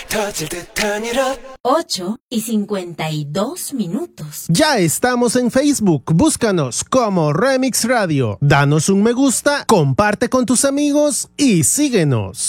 터질 듯한 이런 8:52. Ya estamos en Facebook, búscanos como Remix Radio. Danos un me gusta, comparte con tus amigos y síguenos.